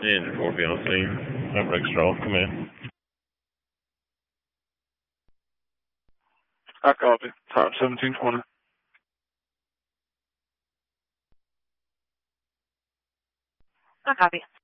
Engine 4 be on scene. That breaks draw. Come in. I copy. Top 1720. I copy.